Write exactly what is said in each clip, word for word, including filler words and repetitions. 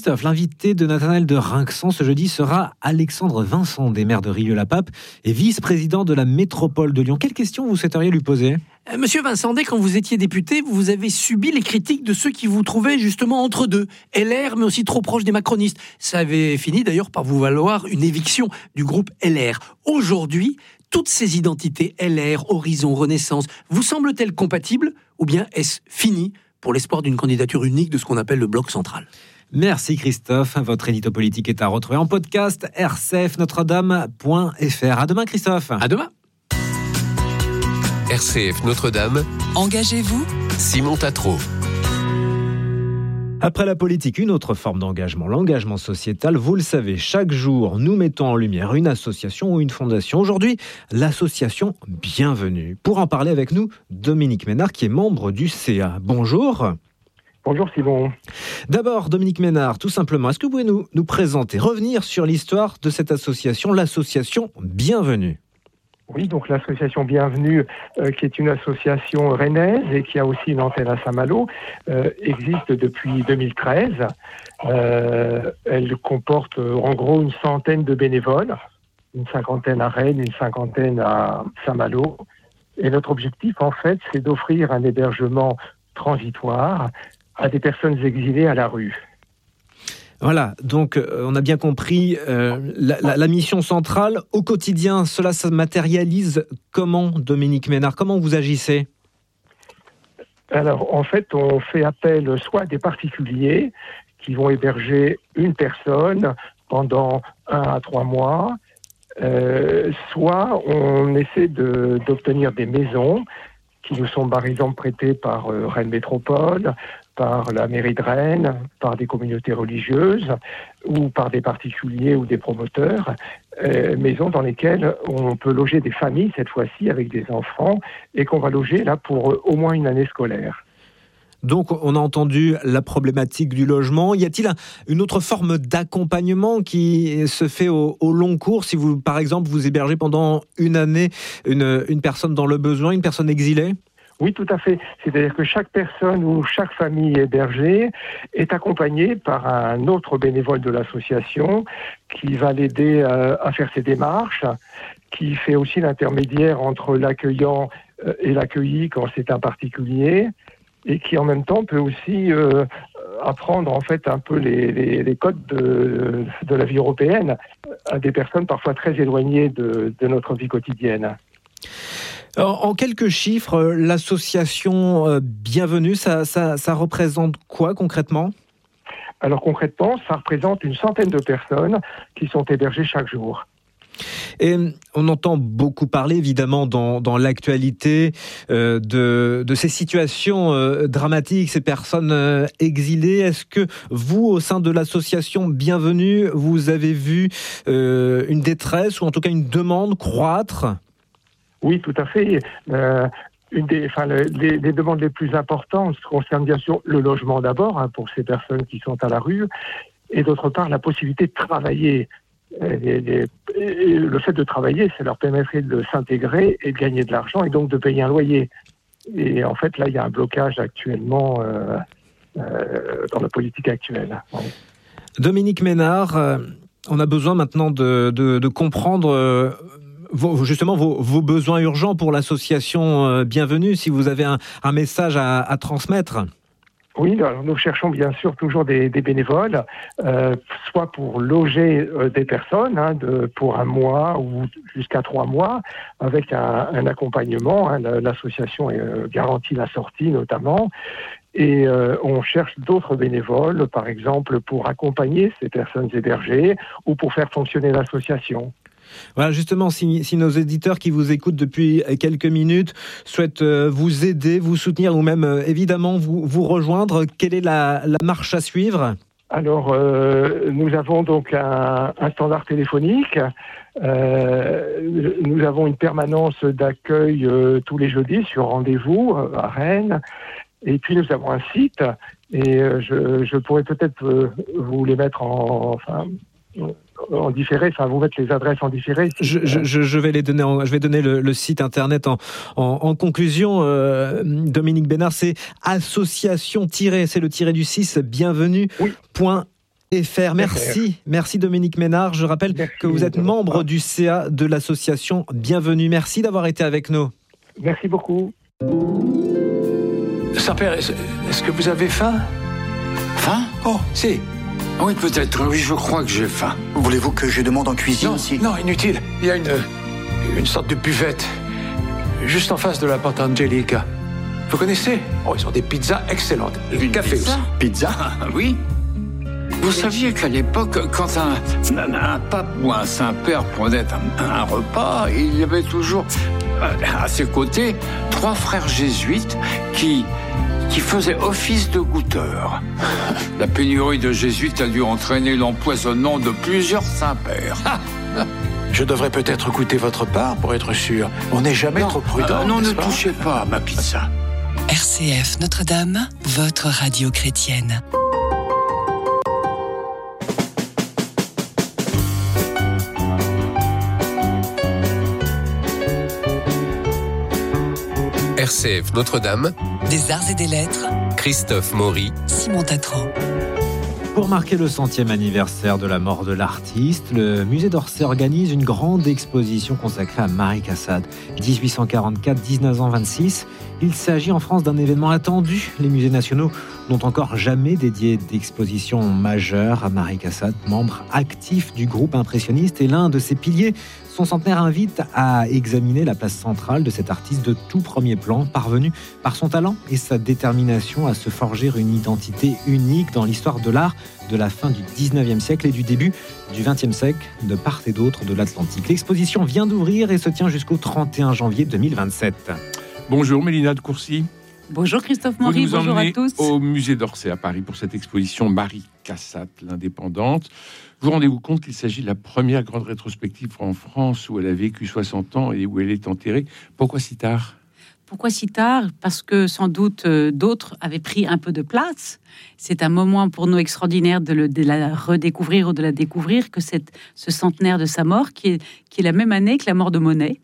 Christophe, l'invité de Nathanaël de Rinxan ce jeudi sera Alexandre Vincent, des maires de Rieux-la-Pape et vice-président de la métropole de Lyon. Quelle question vous souhaiteriez lui poser ? Monsieur Vincent, quand vous étiez député, vous avez subi les critiques de ceux qui vous trouvaient justement entre deux, L R, mais aussi trop proche des macronistes. Ça avait fini d'ailleurs par vous valoir une éviction du groupe L R. Aujourd'hui, toutes ces identités, L R, Horizon, Renaissance, vous semblent-elles compatibles ou bien est-ce fini pour l'espoir d'une candidature unique de ce qu'on appelle le bloc central ? Merci Christophe. Votre édito politique est à retrouver en podcast r c f notre dame point f r. À demain Christophe. À demain. R C F Notre-Dame. Engagez-vous, Simon Tatro. Après la politique, une autre forme d'engagement, l'engagement sociétal. Vous le savez, chaque jour, nous mettons en lumière une association ou une fondation. Aujourd'hui, l'association Bienvenue. Pour en parler avec nous, Dominique Ménard, qui est membre du C A. Bonjour. Bonjour Simon. D'abord, Dominique Ménard, tout simplement, est-ce que vous pouvez nous, nous présenter, revenir sur l'histoire de cette association, l'association Bienvenue ? Oui, donc l'association Bienvenue, euh, qui est une association rennaise et qui a aussi une antenne à Saint-Malo, euh, existe depuis deux mille treize. Euh, elle comporte euh, en gros une centaine de bénévoles, une cinquantaine à Rennes, une cinquantaine à Saint-Malo. Et notre objectif, en fait, c'est d'offrir un hébergement transitoire à des personnes exilées à la rue. Voilà, donc euh, on a bien compris euh, la, la, la mission centrale. Au quotidien, cela se matérialise comment, Dominique Ménard ? Comment vous agissez ? Alors, en fait, on fait appel soit à des particuliers qui vont héberger une personne pendant un à trois mois, euh, soit on essaie de, d'obtenir des maisons qui nous sont par exemple prêtées par euh, Rennes Métropole, par la mairie de Rennes, par des communautés religieuses ou par des particuliers ou des promoteurs, euh, maisons dans lesquelles on peut loger des familles, cette fois-ci avec des enfants, et qu'on va loger là pour euh, au moins une année scolaire. Donc, on a entendu la problématique du logement. Y a-t-il un, une autre forme d'accompagnement qui se fait au, au long cours ? Si vous, par exemple, vous hébergez pendant une année une, une personne dans le besoin, une personne exilée ? Oui, tout à fait. C'est-à-dire que chaque personne ou chaque famille hébergée est accompagnée par un autre bénévole de l'association qui va l'aider à, à faire ses démarches, qui fait aussi l'intermédiaire entre l'accueillant et l'accueilli quand c'est un particulier, et qui en même temps peut aussi euh, apprendre en fait un peu les, les, les codes de, de la vie européenne à des personnes parfois très éloignées de, de notre vie quotidienne. Alors, en quelques chiffres, l'association euh, Bienvenue, ça, ça, ça représente quoi concrètement ? Alors concrètement, ça représente une centaine de personnes qui sont hébergées chaque jour. Et on entend beaucoup parler, évidemment, dans, dans l'actualité euh, de, de ces situations euh, dramatiques, ces personnes euh, exilées. Est-ce que vous, au sein de l'association Bienvenue, vous avez vu euh, une détresse ou en tout cas une demande croître ? Oui, tout à fait. Euh, une des, enfin, le, les, les demandes les plus importantes concernent bien sûr le logement d'abord, hein, pour ces personnes qui sont à la rue, et d'autre part la possibilité de travailler. Et, et, et le fait de travailler, ça leur permettrait de s'intégrer et de gagner de l'argent et donc de payer un loyer. Et en fait, là, il y a un blocage actuellement euh, euh, dans la politique actuelle. Ouais. Dominique Ménard, euh, on a besoin maintenant de, de, de comprendre euh, vos, justement vos, vos besoins urgents pour l'association euh, Bienvenue, si vous avez un, un message à, à transmettre. Oui, alors nous cherchons bien sûr toujours des, des bénévoles, euh, soit pour loger euh, des personnes hein, de, pour un mois ou jusqu'à trois mois, avec un, un accompagnement. Hein, l'association euh, garantit la sortie notamment. Et euh, on cherche d'autres bénévoles, par exemple, pour accompagner ces personnes hébergées ou pour faire fonctionner l'association. Voilà, justement, si, si nos éditeurs qui vous écoutent depuis quelques minutes souhaitent euh, vous aider, vous soutenir ou même euh, évidemment vous, vous rejoindre, quelle est la, la marche à suivre ? Alors, euh, nous avons donc un, un standard téléphonique. Euh, nous avons une permanence d'accueil euh, tous les jeudis sur rendez-vous euh, à Rennes. Et puis nous avons un site et euh, je, je pourrais peut-être euh, vous les mettre en... Enfin, en différé, enfin vous mettre les adresses en différé. Si je, je, je vais les donner, en, je vais donner le, le site internet en, en, en conclusion. Euh, Dominique Ménard, c'est association c'est le tiré du six bienvenue point F R. Merci, merci Dominique Ménard. Je rappelle merci que vous êtes membre du C A de l'association Bienvenue. Merci d'avoir été avec nous. Merci beaucoup. Saint-Père, est-ce, est-ce que vous avez faim ? Faim ? Oh, si. Oui, peut-être. Oui, je crois que j'ai faim. Voulez-vous que je demande en cuisine Non, ici ? non, inutile. Il y a une, une sorte de buvette juste en face de la porte Angelica. Vous connaissez ? Oh, ils ont des pizzas excellentes. Et du café pizza aussi. Pizza ? Oui. Vous saviez qu'à l'époque, quand un, un, un pape ou un saint-père prenait un, un repas, il y avait toujours à ses côtés trois frères jésuites qui, qui faisaient office de goûteurs. La pénurie de jésuites a dû entraîner l'empoisonnement de plusieurs saints-pères. Je devrais peut-être goûter votre part pour être sûr. On n'est jamais non, trop prudent. Euh, non, ne pas touchez pas à ma pizza. R C F Notre-Dame, votre radio chrétienne. R C F Notre-Dame, Des arts et des lettres, Christophe Maury, Simon Tatro. Pour marquer le centième anniversaire de la mort de l'artiste, le musée d'Orsay organise une grande exposition consacrée à Marie Cassatt, dix-huit cent quarante-quatre à dix-neuf cent vingt-six. Il s'agit en France d'un événement attendu. Les musées nationaux n'ont encore jamais dédié d'exposition majeure à Marie Cassatt, membre actif du groupe impressionniste et l'un de ses piliers. Son centenaire invite à examiner la place centrale de cet artiste de tout premier plan, parvenu par son talent et sa détermination à se forger une identité unique dans l'histoire de l'art de la fin du dix-neuvième siècle et du début du vingtième siècle, de part et d'autre de l'Atlantique. L'exposition vient d'ouvrir et se tient jusqu'au trente et un janvier deux mille vingt-sept. Bonjour Mélina de Courcy. Bonjour Christophe Maury, vous nous bonjour à emmenez tous. Au musée d'Orsay à Paris pour cette exposition Marie Cassatt, l'indépendante. Vous rendez-vous compte qu'il s'agit de la première grande rétrospective en France où elle a vécu soixante ans et où elle est enterrée. Pourquoi si tard ? Pourquoi si tard ? Parce que sans doute euh, d'autres avaient pris un peu de place. C'est un moment pour nous extraordinaire de, le, de la redécouvrir ou de la découvrir que cette, ce centenaire de sa mort qui est, qui est la même année que la mort de Monet.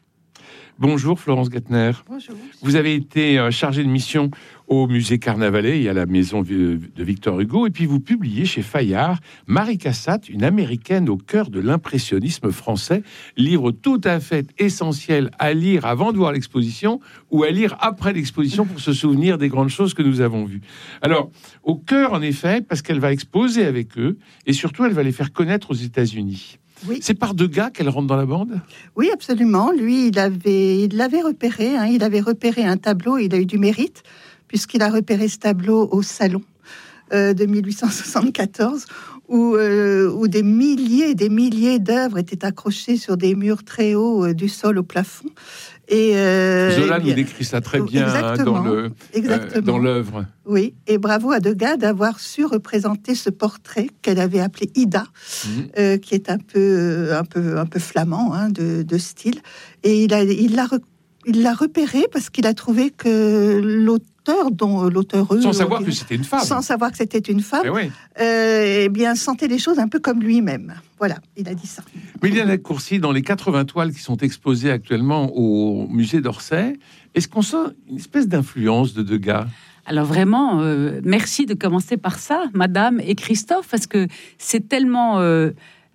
Bonjour Florence Gattner. Bonjour. Vous avez été chargée de mission au musée Carnavalet et à la maison de Victor Hugo, et puis vous publiez chez Fayard Marie Cassatt, une américaine au cœur de l'impressionnisme français, livre tout à fait essentiel à lire avant de voir l'exposition ou à lire après l'exposition pour se souvenir des grandes choses que nous avons vues. Alors, au cœur en effet, parce qu'elle va exposer avec eux et surtout elle va les faire connaître aux États-Unis. Oui. C'est par Degas qu'elle rentre dans la bande ? Oui, absolument. Lui, il avait, il l'avait repéré. Hein. Il avait repéré un tableau. Il a eu du mérite puisqu'il a repéré ce tableau au Salon euh, de mille huit cent soixante-quatorze, où, euh, où des milliers et des milliers d'œuvres étaient accrochées sur des murs très hauts euh, du sol au plafond. Et euh, Zola eh bien, nous décrit ça très bien hein, dans, le, euh, dans l'œuvre. Oui, et bravo à Degas d'avoir su représenter ce portrait qu'elle avait appelé Ida, mmh. euh, qui est un peu, un peu, un peu flamand hein, de, de style. Et il, a, il, l'a, il l'a repéré parce qu'il a trouvé que l'auteur, dont l'auteur sans savoir que c'était une femme, sans savoir que c'était une femme, eh, oui. euh, eh bien sentait les choses un peu comme lui-même. Voilà, il a dit ça. Mélina de Courcy, dans les quatre-vingts toiles qui sont exposées actuellement au musée d'Orsay, est-ce qu'on sent une espèce d'influence de Degas ? Alors vraiment, euh, merci de commencer par ça, Madame et Christophe, parce que c'est tellement euh,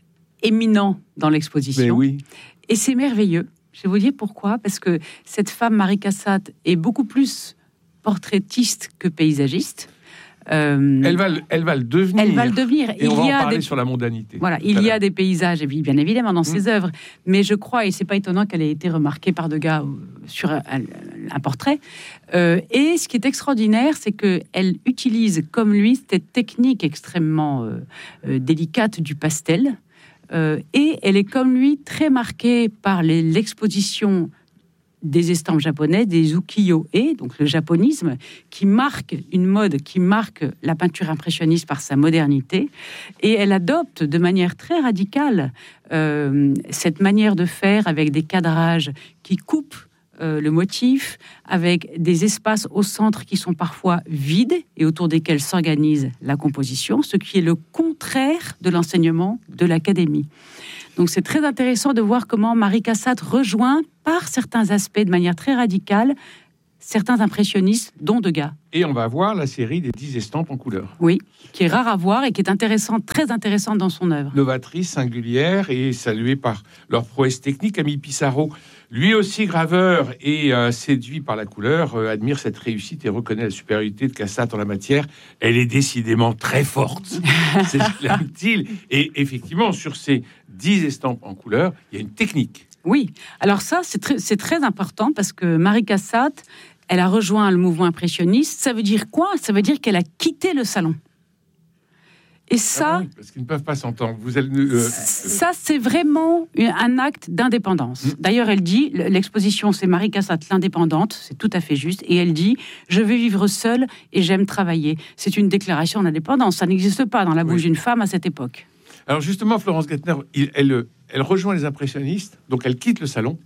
éminent dans l'exposition. Mais oui. Et c'est merveilleux. Je vais vous dire pourquoi. Parce que cette femme, Marie Cassatt, est beaucoup plus portraitiste que paysagiste. Euh, elle, va, elle va le devenir. Elle va le devenir. Et il on va y en a parler des... sur la mondanité. Voilà, il y a des paysages, et bien évidemment, dans ses mmh. œuvres. Mais je crois, et c'est pas étonnant qu'elle ait été remarquée par Degas sur un, un portrait. Euh, et ce qui est extraordinaire, c'est qu'elle utilise, comme lui, cette technique extrêmement euh, euh, délicate du pastel. Euh, et elle est, comme lui, très marquée par les, l'exposition des estampes japonaises, des ukiyo-e, donc le japonisme, qui marque une mode, qui marque la peinture impressionniste par sa modernité. Et elle adopte de manière très radicale euh, cette manière de faire avec des cadrages qui coupent euh, le motif, avec des espaces au centre qui sont parfois vides et autour desquels s'organise la composition, ce qui est le contraire de l'enseignement de l'académie. Donc c'est très intéressant de voir comment Marie Cassatt rejoint par certains aspects de manière très radicale certains impressionnistes, dont Degas. Et on va voir la série des dix estampes en couleur. Oui, qui est rare à voir et qui est intéressante, très intéressante dans son œuvre. Novatrice, singulière et saluée par leur prouesse technique. Camille Pissarro, lui aussi graveur et euh, séduit par la couleur, euh, admire cette réussite et reconnaît la supériorité de Cassatt en la matière. Elle est décidément très forte, s'exclame-t-il. Et effectivement, sur ces dix estampes en couleur, il y a une technique. Oui, alors ça, c'est très, c'est très important parce que Marie Cassatt, elle a rejoint le mouvement impressionniste. Ça veut dire quoi ? Ça veut dire qu'elle a quitté le salon. Et ça... Ah oui, parce qu'ils ne peuvent pas s'entendre. Vous allez, euh, ça, c'est vraiment un acte d'indépendance. Mmh. D'ailleurs, elle dit, l'exposition, c'est Marie Cassatt, l'indépendante, c'est tout à fait juste, et elle dit, je veux vivre seule et j'aime travailler. C'est une déclaration d'indépendance. Ça n'existe pas dans la bouche oui. d'une femme à cette époque. Alors justement, Florence Gettner, elle, elle, elle rejoint les impressionnistes, donc elle quitte le salon.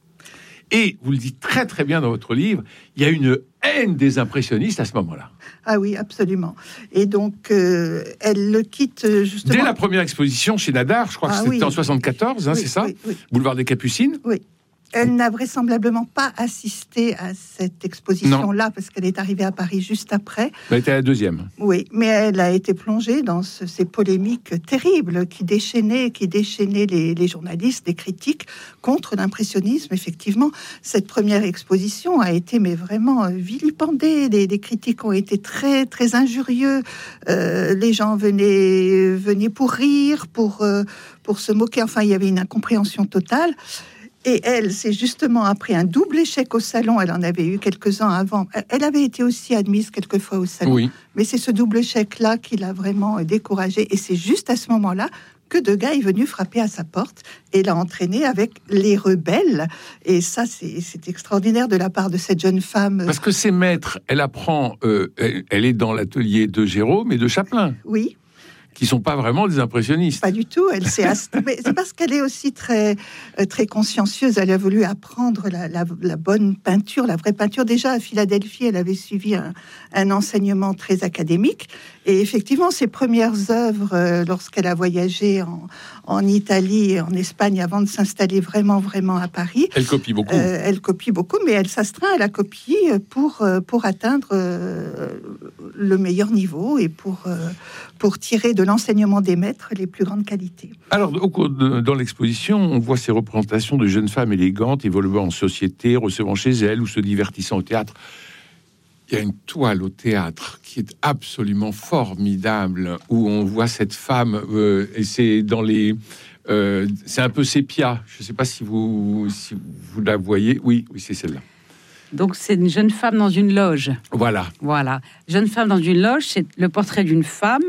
Et vous le dites très très bien dans votre livre, il y a une haine des impressionnistes à ce moment-là. Ah oui, absolument. Et donc, euh, elle le quitte justement... Dès la première exposition chez Nadar, je crois que ah, c'était oui. en soixante-quatorze, hein, oui, c'est ça oui, oui. Boulevard des Capucines. Oui. Elle n'a vraisemblablement pas assisté à cette exposition-là, parce qu'elle est arrivée à Paris juste après. Elle était à la deuxième. Oui, mais elle a été plongée dans ce, ces polémiques terribles qui déchaînaient, qui déchaînaient les, les journalistes, les critiques contre l'impressionnisme. Effectivement, cette première exposition a été mais vraiment vilipendée. Les, les critiques ont été très, très injurieux. Euh, les gens venaient, venaient pour rire, pour, euh, pour se moquer. Enfin, il y avait une incompréhension totale. Et elle, c'est justement après un double échec au salon, elle en avait eu quelques-uns avant, elle avait été aussi admise quelquefois au salon, oui. mais c'est ce double échec-là qui l'a vraiment découragée, et c'est juste à ce moment-là que Degas est venu frapper à sa porte et l'a entraînée avec les rebelles, et ça c'est, c'est extraordinaire de la part de cette jeune femme. Parce que ses maîtres, elle apprend, euh, elle, elle est dans l'atelier de Gérôme et de Chaplin. Oui. Qui sont pas vraiment des impressionnistes. Pas du tout. Elle s'est ast... mais c'est parce qu'elle est aussi très très consciencieuse. Elle a voulu apprendre la, la, la bonne peinture, la vraie peinture. Déjà à Philadelphie, elle avait suivi un, un enseignement très académique. Et effectivement, ses premières œuvres, euh, lorsqu'elle a voyagé en, en Italie et en Espagne avant de s'installer vraiment vraiment à Paris, elle copie beaucoup. Euh, elle copie beaucoup, mais elle s'astreint à la copie pour pour atteindre euh, le meilleur niveau et pour euh, pour tirer de l'enseignement des maîtres les plus grandes qualités. Alors, au cours de, dans l'exposition, on voit ces représentations de jeunes femmes élégantes, évoluant en société, recevant chez elles ou se divertissant au théâtre. Il y a une toile au théâtre qui est absolument formidable, où on voit cette femme, euh, et c'est dans les... Euh, c'est un peu sépia. Je ne sais pas si vous, si vous la voyez. Oui, oui, c'est celle-là. Donc, c'est une jeune femme dans une loge. Voilà. Voilà. Jeune femme dans une loge, c'est le portrait d'une femme.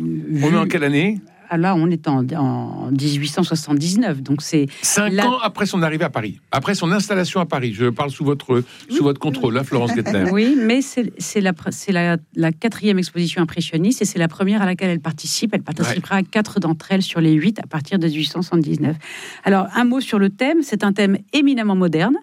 On est en quelle année ? Ah là, on est en, en dix-huit cent soixante-dix-neuf. Donc, c'est... Cinq la... ans après son arrivée à Paris. Après son installation à Paris. Je parle sous votre, sous votre contrôle, là, Florence Gettner. Oui, mais c'est, c'est, la, c'est la, la quatrième exposition impressionniste et c'est la première à laquelle elle participe. Elle participera ouais. à quatre d'entre elles sur les huit à partir de dix-huit cent soixante-dix-neuf. Alors, un mot sur le thème. C'est un thème éminemment moderne.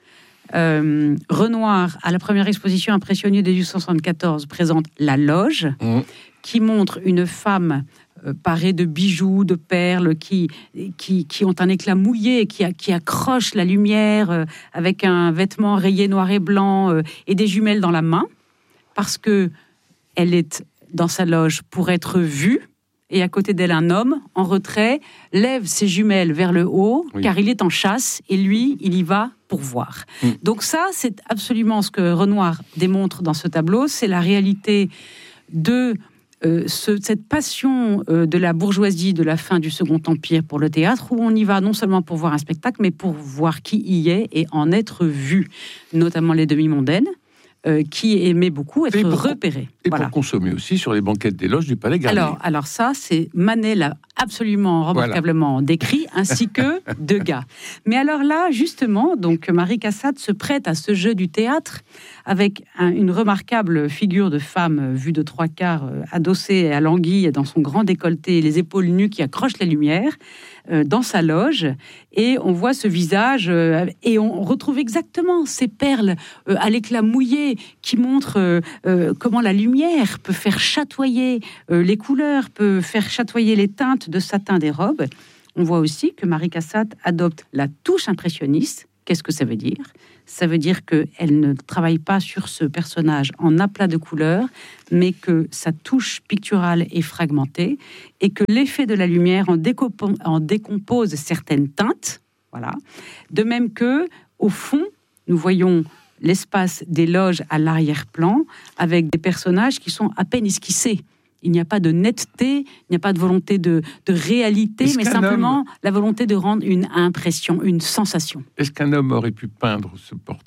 Euh, Renoir, à la première exposition impressionniste de dix-huit cent soixante-quatorze, présente La Loge, mmh. qui montre une femme euh, parée de bijoux, de perles, qui, qui, qui ont un éclat mouillé, qui, qui accroche la lumière euh, avec un vêtement rayé noir et blanc euh, et des jumelles dans la main, parce que elle est dans sa loge pour être vue. Et à côté d'elle, un homme, en retrait, lève ses jumelles vers le haut, oui. car il est en chasse, et lui, il y va pour voir. Mm. Donc ça, c'est absolument ce que Renoir démontre dans ce tableau, c'est la réalité de euh, ce, cette passion euh, de la bourgeoisie de la fin du Second Empire pour le théâtre, où on y va non seulement pour voir un spectacle, mais pour voir qui y est et en être vu, notamment les demi-mondaines, Euh, qui aimait beaucoup être repéré. Et voilà. pour consommer aussi sur les banquettes des loges du Palais Garnier. Alors, alors ça, c'est Manet l'a absolument remarquablement voilà. décrit, ainsi que Degas. Mais alors là, justement, donc Marie Cassatt se prête à ce jeu du théâtre avec un, une remarquable figure de femme vue de trois quarts, euh, adossée à l'anguille dans son grand décolleté, les épaules nues qui accrochent la lumière, euh, dans sa loge, et on voit ce visage, euh, et on retrouve exactement ces perles euh, à l'éclat mouillé qui montrent euh, euh, comment la lumière peut faire chatoyer euh, les couleurs, peut faire chatoyer les teintes de satin des robes. On voit aussi que Marie Cassatt adopte la touche impressionniste, Qu'est-ce que ça veut dire ? Ça veut dire qu'elle ne travaille pas sur ce personnage en aplat de couleurs, mais que sa touche picturale est fragmentée et que l'effet de la lumière en, décompo- en décompose certaines teintes. Voilà. De même que, au fond, nous voyons l'espace des loges à l'arrière-plan avec des personnages qui sont à peine esquissés. Il n'y a pas de netteté, il n'y a pas de volonté de, de réalité, Est-ce mais qu'un simplement homme... la volonté de rendre une impression, une sensation. Est-ce qu'un homme aurait pu peindre ce portrait ?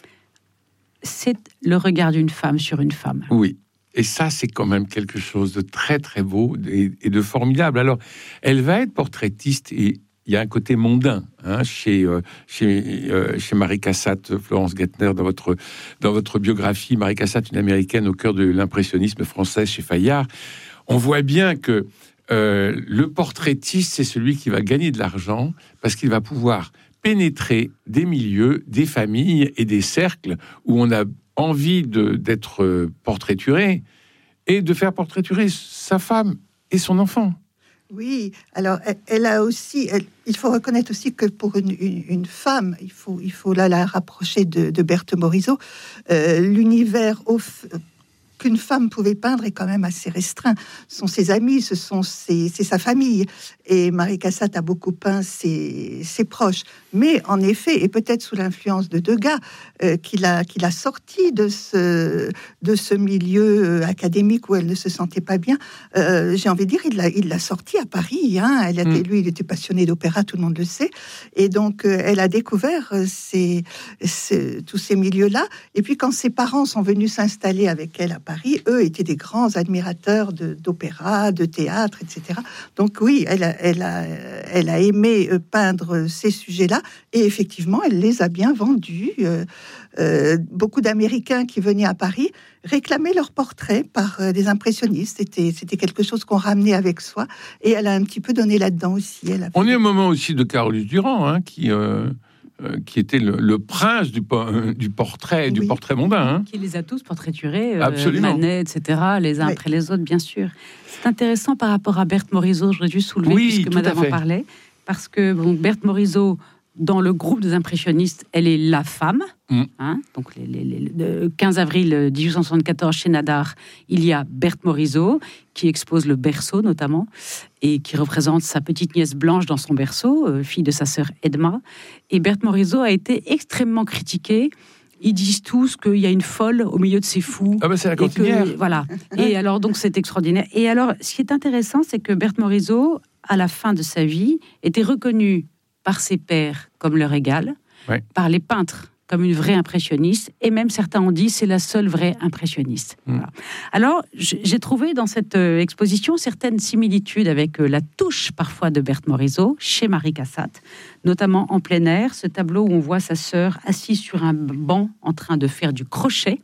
C'est le regard d'une femme sur une femme. Oui. Et ça, c'est quand même quelque chose de très, très beau et, et de formidable. Alors, elle va être portraitiste et il y a un côté mondain hein, chez, euh, chez, euh, chez Marie Cassatt, Florence Gettner, dans votre, dans votre biographie. Marie Cassatt, une américaine au cœur de l'impressionnisme français chez Fayard. On voit bien que euh, le portraitiste, c'est celui qui va gagner de l'argent parce qu'il va pouvoir pénétrer des milieux, des familles et des cercles où on a envie de, d'être portraituré et de faire portraiturer sa femme et son enfant. Oui, alors elle, elle a aussi, elle, il faut reconnaître aussi que pour une, une, une femme, il faut, il faut là la rapprocher de, de Berthe Morisot, euh, l'univers au, qu'une femme pouvait peindre est quand même assez restreint. Ce sont ses amis, ce sont ses, c'est sa famille. Et Marie Cassatt a beaucoup peint ses, ses proches. Mais en effet, et peut-être sous l'influence de Degas, euh, qu'il a, qu'il a sorti de ce, de ce milieu académique où elle ne se sentait pas bien, euh, j'ai envie de dire, il l'a, il l'a sorti à Paris. Hein. Elle était, mmh. Lui, il était passionné d'opéra, tout le monde le sait. Et donc, euh, elle a découvert ces, ces, tous ces milieux-là. Et puis, quand ses parents sont venus s'installer avec elle à Paris, eux étaient des grands admirateurs de, d'opéra, de théâtre, et cetera. Donc oui, elle a, elle a, elle a aimé peindre ces sujets-là, et effectivement, elle les a bien vendus. Euh, euh, beaucoup d'Américains qui venaient à Paris réclamaient leurs portraits par euh, des impressionnistes. C'était, c'était quelque chose qu'on ramenait avec soi, et elle a un petit peu donné là-dedans aussi. Elle a On est au moment aussi de Carolus Durand, hein, qui... Euh... qui était le, le prince du, du portrait, oui. du portrait mondain. Hein. Qui les a tous portraiturés, euh, Manet, et cetera, les uns oui. après les autres, bien sûr. C'est intéressant par rapport à Berthe Morisot, j'aurais dû soulever, oui, puisque Madame en parlait, parce que bon, Berthe Morisot, dans le groupe des impressionnistes, elle est la femme. Mm. Hein, donc, les, les, les, le quinze avril dix-huit cent soixante-quatorze, chez Nadar, il y a Berthe Morisot, qui expose le berceau, notamment, et qui représente sa petite nièce Blanche dans son berceau, euh, fille de sa sœur Edma. Et Berthe Morisot a été extrêmement critiquée. Ils disent tous qu'il y a une folle au milieu de ces fous. Ah ben c'est la cantinière. Que, voilà. Et alors, donc, c'est extraordinaire. Et alors, ce qui est intéressant, c'est que Berthe Morisot, à la fin de sa vie, était reconnue par ses pairs comme leur égale, ouais. par les peintres comme une vraie impressionniste, et même certains ont dit c'est la seule vraie impressionniste. Mmh. Voilà. Alors, j'ai trouvé dans cette euh, exposition certaines similitudes avec euh, la touche parfois de Berthe Morisot chez Marie Cassatt, notamment en plein air, ce tableau où on voit sa sœur assise sur un banc en train de faire du crochet.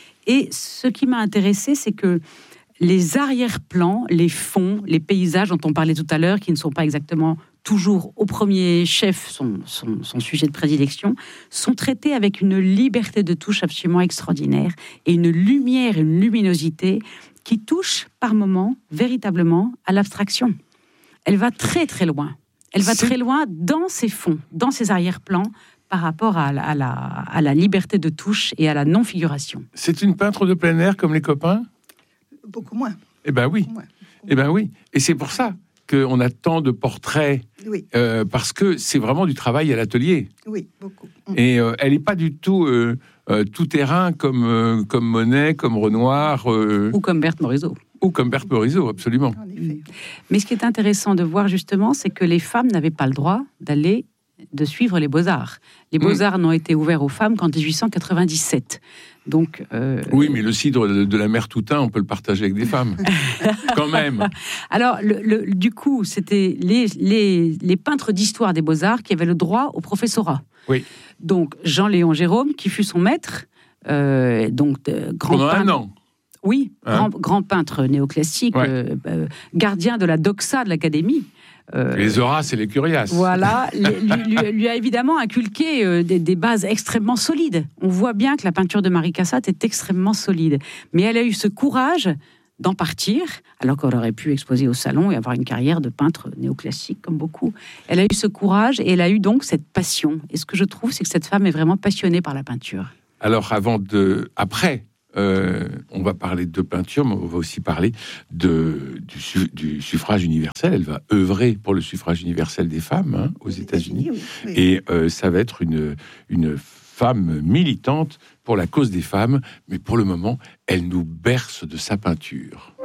Et ce qui m'a intéressée, c'est que les arrière-plans, les fonds, les paysages dont on parlait tout à l'heure, qui ne sont pas exactement toujours au premier chef son, son, son sujet de prédilection, sont traités avec une liberté de touche absolument extraordinaire et une lumière, une luminosité qui touche par moments véritablement à l'abstraction. Elle va très très loin. Elle va C'est... très loin dans ses fonds, dans ses arrière-plans, par rapport à la, à, la, à la liberté de touche et à la non-figuration. C'est une peintre de plein air comme les copains ? Beaucoup moins. Eh ben oui. Moins. Eh ben oui. Et c'est pour ça qu'on a tant de portraits, oui. euh, parce que c'est vraiment du travail à l'atelier. Oui, beaucoup. Et euh, elle n'est pas du tout euh, euh, tout terrain comme, euh, comme Monet, comme Renoir. Euh, ou comme Berthe Morisot. Ou comme Berthe Morisot, absolument. Mais ce qui est intéressant de voir justement, c'est que les femmes n'avaient pas le droit d'aller de suivre les Beaux-Arts. Les Beaux-Arts mmh. n'ont été ouverts aux femmes qu'en dix-huit cent quatre-vingt-dix-sept. Donc, euh... oui, mais le cidre de la mère Toutain, on peut le partager avec des femmes. Quand même. Alors, le, le, du coup, c'était les, les, les peintres d'histoire des Beaux-Arts qui avaient le droit au professorat. Oui. Donc, Jean-Léon Gérôme, qui fut son maître, euh, donc de, grand pendant peintre, un an. Oui, hein grand, grand peintre néoclassique, ouais. euh, euh, gardien de la doxa de l'Académie. Euh, les Horaces et les Curiaces. Voilà, lui, lui, lui a évidemment inculqué euh, des, des bases extrêmement solides. On voit bien que la peinture de Marie Cassatt est extrêmement solide. Mais elle a eu ce courage d'en partir, alors qu'elle aurait pu exposer au salon et avoir une carrière de peintre néoclassique, comme beaucoup. Elle a eu ce courage et elle a eu donc cette passion. Et ce que je trouve, c'est que cette femme est vraiment passionnée par la peinture. Alors, avant de... Après, euh, on va parler de peinture, mais on va aussi parler de, du, su, du suffrage universel. Elle va œuvrer pour le suffrage universel des femmes hein, aux États-Unis. Oui, oui. Et euh, ça va être une, une femme militante pour la cause des femmes. Mais pour le moment, elle nous berce de sa peinture.